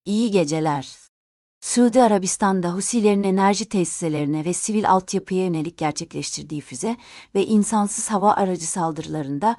İyi geceler. Suudi Arabistan'da Husilerin enerji tesislerine ve sivil altyapıya yönelik gerçekleştirdiği füze ve insansız hava aracı saldırılarında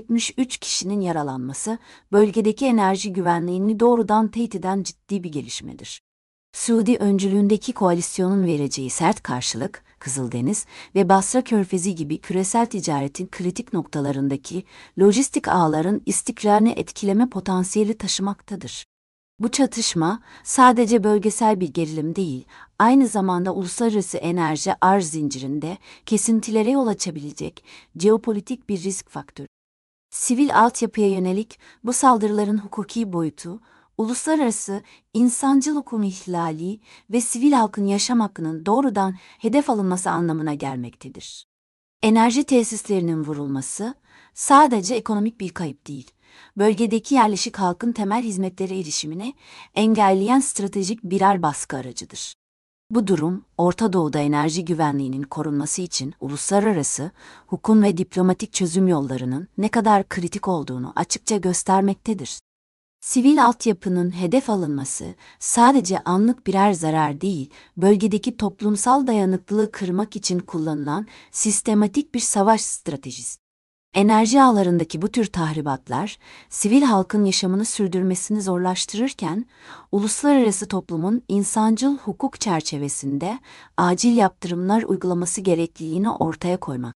73 kişinin yaralanması, bölgedeki enerji güvenliğini doğrudan tehdit eden ciddi bir gelişmedir. Suudi öncülüğündeki koalisyonun vereceği sert karşılık, Kızıldeniz ve Basra Körfezi gibi küresel ticaretin kritik noktalarındaki lojistik ağların istikrarını etkileme potansiyeli taşımaktadır. Bu çatışma sadece bölgesel bir gerilim değil, aynı zamanda uluslararası enerji arz zincirinde kesintilere yol açabilecek jeopolitik bir risk faktörü. Sivil altyapıya yönelik bu saldırıların hukuki boyutu, uluslararası insancıl hukukun ihlali ve sivil halkın yaşam hakkının doğrudan hedef alınması anlamına gelmektedir. Enerji tesislerinin vurulması sadece ekonomik bir kayıp değil, bölgedeki yerleşik halkın temel hizmetlere erişimini engelleyen stratejik birer baskı aracıdır. Bu durum, Orta Doğu'da enerji güvenliğinin korunması için uluslararası hukukun ve diplomatik çözüm yollarının ne kadar kritik olduğunu açıkça göstermektedir. Sivil altyapının hedef alınması sadece anlık birer zarar değil, bölgedeki toplumsal dayanıklılığı kırmak için kullanılan sistematik bir savaş stratejisi. Enerji ağlarındaki bu tür tahribatlar, sivil halkın yaşamını sürdürmesini zorlaştırırken, uluslararası toplumun insancıl hukuk çerçevesinde acil yaptırımlar uygulaması gerekliliğini ortaya koymak.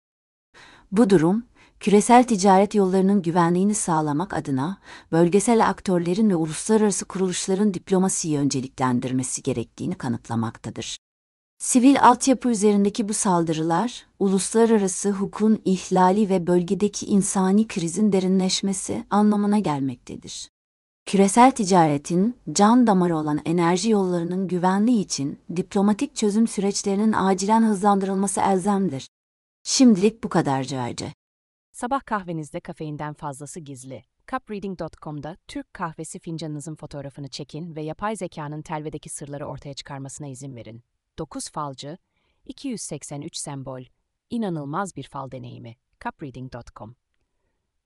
Bu durum, küresel ticaret yollarının güvenliğini sağlamak adına bölgesel aktörlerin ve uluslararası kuruluşların diplomasiyi önceliklendirmesi gerektiğini kanıtlamaktadır. Sivil altyapı üzerindeki bu saldırılar, uluslararası hukukun ihlali ve bölgedeki insani krizin derinleşmesi anlamına gelmektedir. Küresel ticaretin can damarı olan enerji yollarının güvenliği için diplomatik çözüm süreçlerinin acilen hızlandırılması elzemdir. Şimdilik bu kadar Cahide. Sabah kahvenizde kafeinden fazlası gizli. Cupreading.com'da Türk kahvesi fincanınızın fotoğrafını çekin ve yapay zekanın telvedeki sırları ortaya çıkarmasına izin verin. 9 falcı, 283 sembol, inanılmaz bir fal deneyimi. Cupreading.com